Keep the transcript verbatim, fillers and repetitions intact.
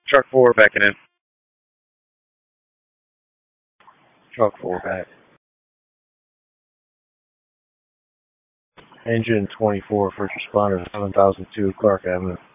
Truck four backing in. Truck four back. Engine twenty-four, first responder, seven thousand two, Clark Avenue.